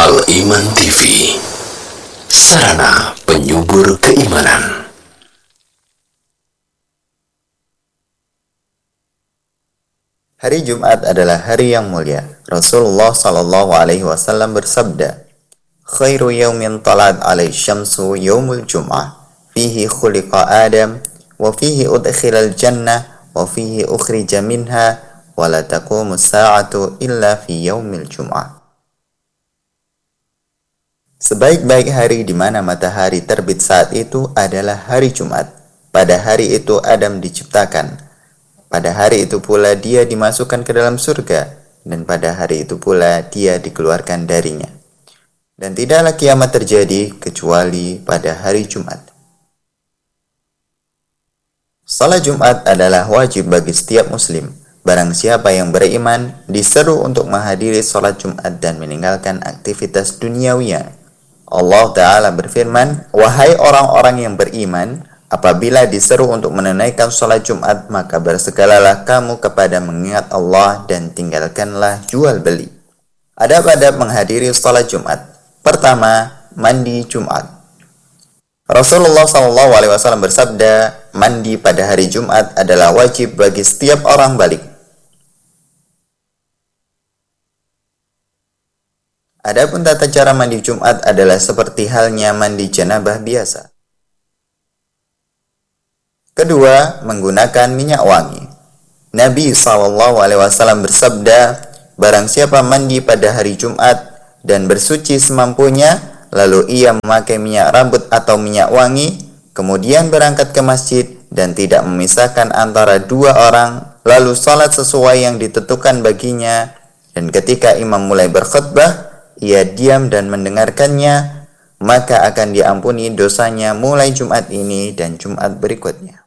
Al-Iman TV, sarana penyubur keimanan. Hari Jumat adalah hari yang mulia. Rasulullah Shallallahu Alaihi Wasallam bersabda, "Khairu yaumin talat alaihi syamsu yaumul Jum'ah, fihi khuliqa Adam, wa fihi udkhilal jannah, wa fihi ukhrija minha, wa la taqumu sa'atu illa fi yaumil Jum'ah." Sebaik-baik hari di mana matahari terbit saat itu adalah hari Jumat. Pada hari itu Adam diciptakan. Pada hari itu pula dia dimasukkan ke dalam surga, dan pada hari itu pula dia dikeluarkan darinya. Dan tidaklah kiamat terjadi kecuali pada hari Jumat. Salat Jumat adalah wajib bagi setiap muslim. Barang siapa yang beriman diseru untuk menghadiri salat Jumat dan meninggalkan aktivitas duniawinya. Allah Ta'ala berfirman, "Wahai orang-orang yang beriman, apabila diseru untuk menunaikan salat Jumat, maka bersegeralah kamu kepada mengingat Allah dan tinggalkanlah jual beli." Adab-adab menghadiri salat Jumat. Pertama, mandi Jumat. Rasulullah SAW bersabda, mandi pada hari Jumat adalah wajib bagi setiap orang balik. Adapun tata cara mandi Jumat adalah seperti halnya mandi janabah biasa. Kedua, menggunakan minyak wangi. Nabi SAW bersabda, barang siapa mandi pada hari Jumat dan bersuci semampunya, lalu ia memakai minyak rambut atau minyak wangi, kemudian berangkat ke masjid dan tidak memisahkan antara dua orang, lalu salat sesuai yang ditentukan baginya, dan ketika imam mulai berkhutbah, ia diam dan mendengarkannya, maka akan diampuni dosanya mulai Jumat ini dan Jumat berikutnya.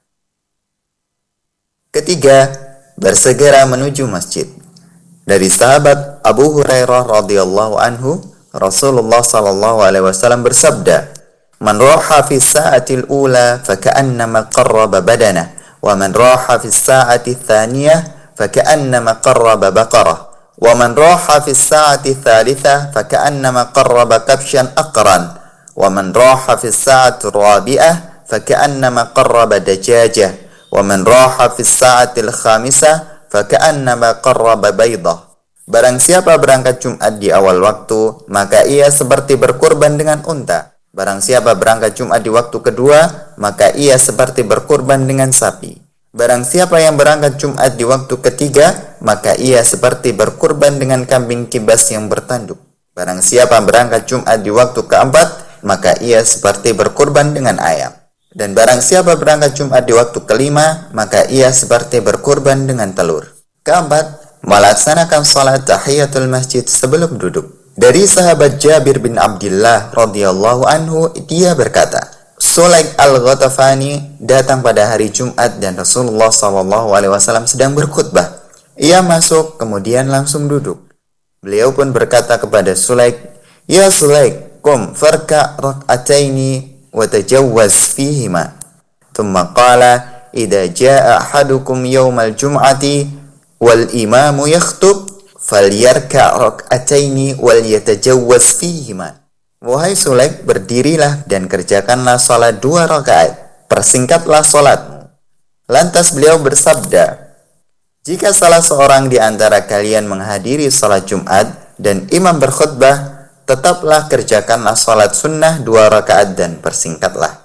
Ketiga, bersegera menuju masjid. Dari sahabat Abu Hurairah radhiyallahu anhu, Rasulullah sallallahu alaihi wasallam bersabda, "Man raha fi sa'atil ula faka'annama qarraba badanah, wa man raha fi sa'ati tsaniyah faka'annama qarraba baqarah. ومن راح في الساعة الثالثة فكأنما قرب كبشا أقرا ومن راح في الساعة الرابعة فكأنما قرب دجاجة ومن راح في الساعة الخامسة فكأنما قرب بيضة." Barang siapa berangkat Jumat di awal waktu, maka ia seperti berkurban dengan unta. Barang siapa berangkat Jumat di waktu kedua, maka ia seperti berkurban dengan sapi. Barang siapa yang berangkat Jumat di waktu ketiga, maka ia seperti berkurban dengan kambing kibas yang bertanduk. Barang siapa berangkat Jumat di waktu keempat, maka ia seperti berkurban dengan ayam. Dan barang siapa berangkat Jumat di waktu kelima, maka ia seperti berkurban dengan telur. Keempat, melaksanakan salat tahiyatul masjid sebelum duduk. Dari sahabat Jabir bin Abdullah radhiyallahu anhu, dia berkata, Sulaik al-Ghatafani datang pada hari Jumat dan Rasulullah SAW sedang berkhutbah. Ia masuk kemudian langsung duduk. Beliau pun berkata kepada Sulaik, "Ya Sulaik, qum farka rak'ataini wa tajawwaz fihima." Thumma qala, "Idza jaa ahadukum yawmal jum'ati wal imamu yakhtub falyarka rak'ataini wal yatajawwaz fihima." Wahai Sulaik, berdirilah dan kerjakanlah salat 2 rakaat. Persingkatlah salatmu. Lantas beliau bersabda, jika salah seorang di antara kalian menghadiri salat Jumat dan imam berkhutbah, tetaplah kerjakanlah salat sunnah 2 rakaat dan persingkatlah.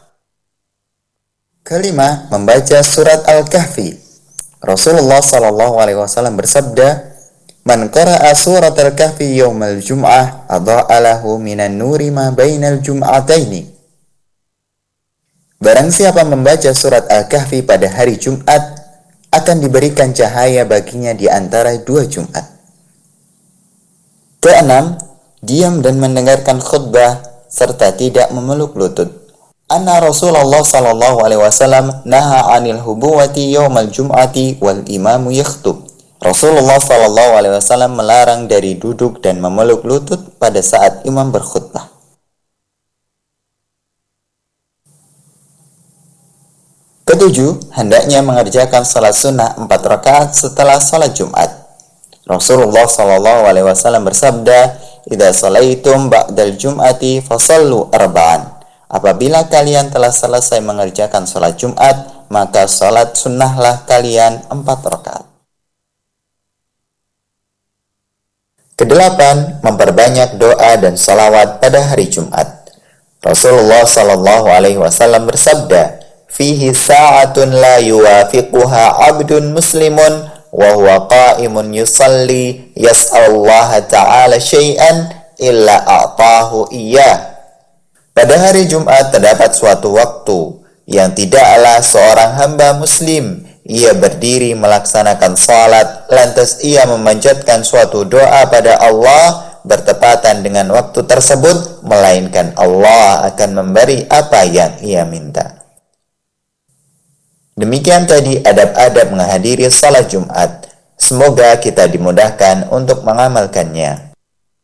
Kelima, membaca surat Al-Kahfi. Rasulullah SAW bersabda, "Man qara'a surat al-kahfi yawmal jum'ah adha'a lahu minan nuri ma bainal jum'ataini." Barang siapa membaca surat Al-Kahfi pada hari Jumat, akan diberikan cahaya baginya di antara 2 Jumat. Keenam, diam dan mendengarkan khutbah serta tidak memeluk lutut. Anna Rasulullah sallallahu alaihi wasallam naha 'anil hubuwati yawmal jum'ati wal imamu yakhtub. Rasulullah SAW melarang dari duduk dan memeluk lutut pada saat imam berkhutbah. Ketujuh, hendaknya mengerjakan salat sunnah 4 rakaat setelah salat Jumat. Rasulullah SAW bersabda, idza salaitum ba'dal jum'ati fasallu arba'an. Apabila kalian telah selesai mengerjakan salat Jumat, maka salat sunnahlah kalian 4 rakaat. Kedelapan, memperbanyak doa dan salawat pada hari Jumat. Rasulullah sallallahu alaihi wasallam bersabda, "Fihi sa'atun la yuwafiquha 'abdun muslimun wa huwa qa'imun yusalli yas'alullaha ta'ala syai'an illa a'tahu iyyah." Pada hari Jumat terdapat suatu waktu yang tidaklah seorang hamba muslim ia berdiri melaksanakan salat, lantas ia memanjatkan suatu doa pada Allah bertepatan dengan waktu tersebut, melainkan Allah akan memberi apa yang ia minta. Demikian tadi adab-adab menghadiri salat Jumat. Semoga kita dimudahkan untuk mengamalkannya.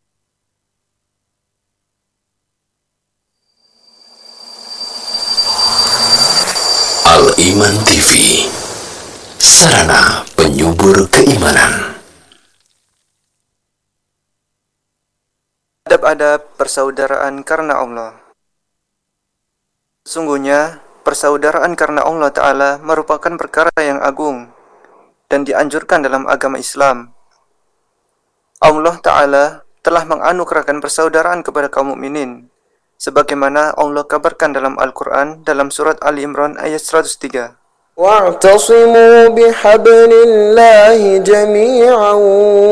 Al-Iman TV, sarana penyubur keimanan. Adab-adab persaudaraan karena Allah. Sungguhnya, persaudaraan karena Allah Ta'ala merupakan perkara yang agung dan dianjurkan dalam agama Islam. Allah Ta'ala telah menganugerahkan persaudaraan kepada kaum mukminin, sebagaimana Allah kabarkan dalam Al-Quran dalam surat Ali Imran ayat 103. وَاعْتَصِمُوا بِحَبْلِ اللَّهِ جَمِيعًا